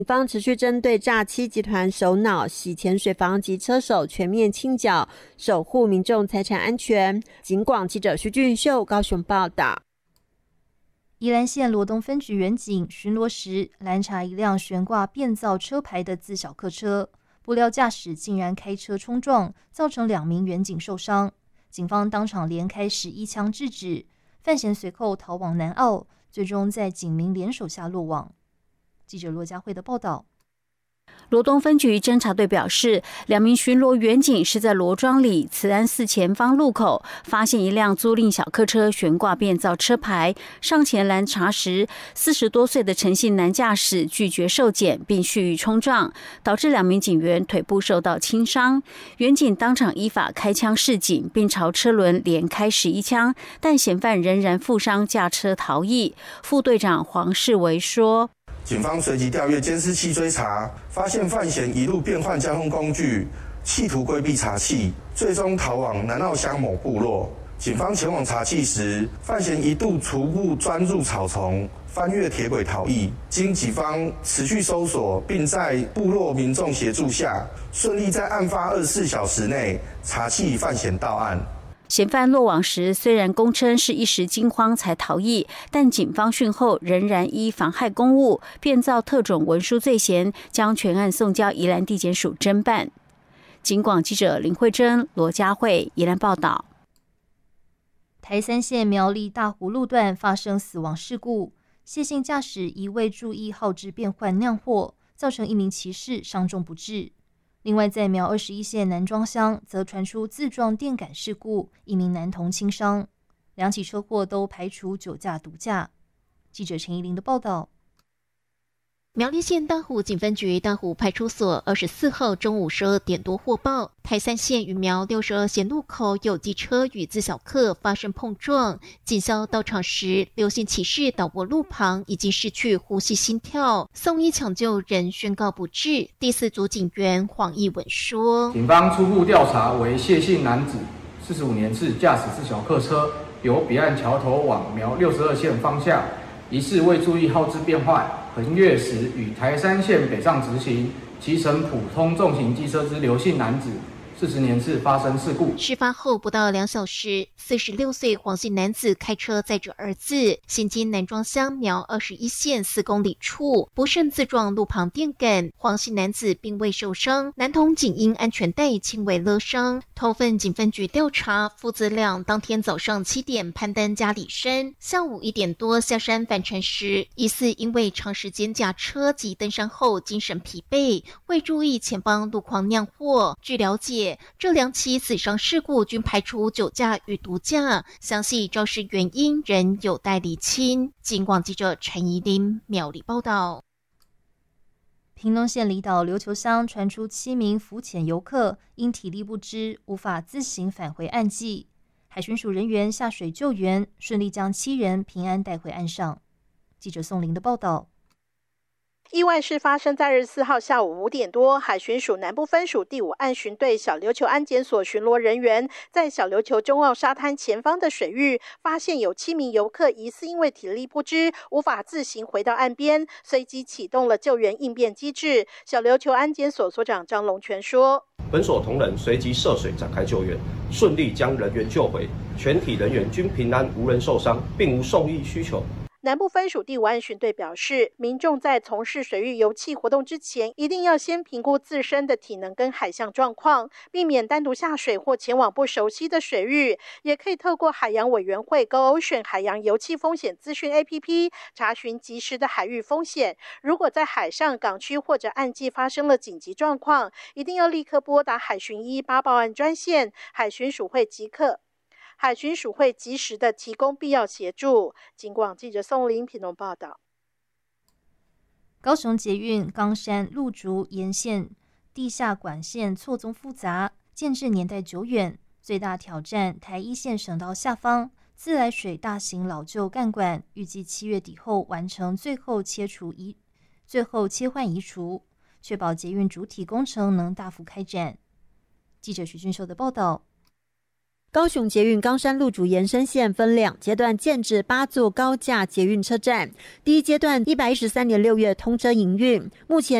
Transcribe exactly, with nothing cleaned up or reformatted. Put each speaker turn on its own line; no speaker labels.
警方持续针对诈欺集团首脑、洗钱水房及车手全面清剿，守护民众财产安全。警广记者徐俊秀高雄报道。
宜兰县罗东分局员警巡逻时拦查一辆悬挂变造车牌的自小客车，不料驾驶竟然开车冲撞，造成两名员警受伤。警方当场连开十一枪制止，犯嫌随后逃往南澳，最终在警民联手下落网。记者罗佳慧的报道。
罗东分局侦查队表示，两名巡逻员警是在罗庄里慈安寺前方路口发现一辆租赁小客车悬挂变造车牌，上前拦查时，四十多岁的陈姓男驾驶拒绝受检，并蓄意冲撞，导致两名警员腿部受到轻伤。员警当场依法开枪示警，并朝车轮连开十一枪，但嫌犯仍然负伤驾车逃逸。副队长黄世维说，
警方随即调阅监视器追查，发现犯嫌一路变换交通工具，企图规避查缉，最终逃往南澳乡某部落。警方前往查缉时，犯嫌一度徒步钻入草丛，翻越铁轨逃逸。经警方持续搜索，并在部落民众协助下，顺利在案发二十四小时内查缉犯嫌到案。
嫌犯落网时，虽然供称是一时惊慌才逃逸，但警方讯后仍然依妨害公务、变造特种文书罪嫌，将全案送交宜兰地检署侦办。警广记者林慧珍、罗佳慧宜兰报道。
台三线苗栗大湖路段发生死亡事故，谢姓驾驶一未注意号志变换酿祸，造成一名骑士伤重不治。另外，在苗二十一线南庄乡，则传出自撞电杆事故，一名男童轻伤。两起车祸都排除酒驾毒驾。记者陈怡玲的报道。
苗栗县大湖警分局大湖派出所二十四号中午十二点多获报，台三线与苗六十二线路口有机车与自小客发生碰撞。警消到场时，刘姓骑士倒卧路旁，已经失去呼吸心跳，送医抢救仍宣告不治。第四组警员黄义文说：“
警方初步调查为谢姓男子，四十五年次，驾驶自小客车由彼岸桥头往苗六十二线方向，疑似未注意号志变换。”横越时与台三线北上直行，骑乘普通重型机车之刘姓男子，四十年次发生事故。
事发后不到两小时，四十六岁黄姓男子开车载着儿子，行经南庄乡苗二十一线四公里处，不慎自撞路旁电杆。黄姓男子并未受伤，男童仅因安全带轻微勒伤。头份警分局调查，父子俩当天早上七点攀登嘉里山，下午一点多下山返程时，疑似因为长时间驾车及登山后精神疲惫，未注意前方路况酿祸。据了解，这两起死伤事故均排除酒驾与毒驾，详细肇事原因仍有待厘清。警广记者陈怡琳苗栗报道。
屏东县离岛琉球乡传出七名浮潜游客因体力不支无法自行返回岸际，海巡署人员下水救援，顺利将七人平安带回岸上。记者宋玲的报道。
意外事发生在二十四号下午五点多，海巡署南部分署第五岸巡队小琉球安检所巡逻人员在小琉球中澳沙滩前方的水域，发现有七名游客疑似因为体力不支无法自行回到岸边，随即启动了救援应变机制。小琉球安检所所长张龙全说，
本所同仁随即涉水展开救援，顺利将人员救回，全体人员均平安，无人受伤，并无送医需求。
南部分署第五岸巡队表示，民众在从事水域游憩活动之前，一定要先评估自身的体能跟海象状况，避免单独下水或前往不熟悉的水域。也可以透过海洋委员会 Go Ocean 海洋游憩风险资讯 A P P 查询及时的海域风险。如果在海上、港区或者岸际发生了紧急状况，一定要立刻拨打海巡一八报案专线，海巡署会即刻海巡署会及时的提供必要协助。警广记者宋林屏东报道。
高雄捷运冈山路竹沿线地下管线错综复杂，建制年代久远，最大挑战台一线省道下方自来水大型老旧干管，预计七月底后完成最后切除移最后切换移除，确保捷运主体工程能大幅开展。记者徐俊秀的报道。
高雄捷运冈山路主延伸线分两阶段建置八座高架捷运车站，第一阶段一百一十三年六月通车营运，目前